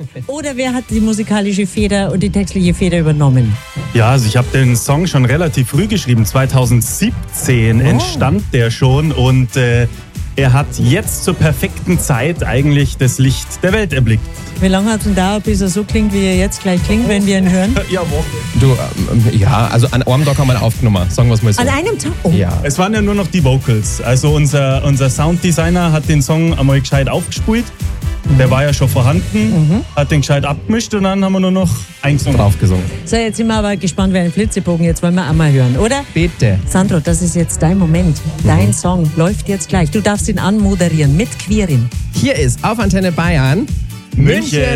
Oder wer hat die musikalische Feder und die textliche Feder übernommen? Ja, also ich habe den Song schon relativ früh geschrieben. 2017 entstand der schon und er hat jetzt zur perfekten Zeit eigentlich das Licht der Welt erblickt. Wie lange hat es denn dauert, bis er so klingt, wie er jetzt gleich klingt, wenn wir ihn hören? Ja, Du, also an einem Tag haben wir ihn aufgenommen, sagen wir es mal so. An einem Tag? Oh. Ja. es waren ja nur noch die Vocals. Also unser Sounddesigner hat den Song einmal gescheit aufgespult. Der war ja schon vorhanden, hat den gescheit abgemischt und dann haben wir nur noch eingesungen. Draufgesungen. So, jetzt sind wir aber gespannt wie ein Flitzebogen. Jetzt wollen wir auch mal hören, oder? Bitte. Sandro, das ist jetzt dein Moment. Dein Song läuft jetzt gleich. Du darfst ihn anmoderieren mit Quirin. Hier ist auf Antenne Bayern München!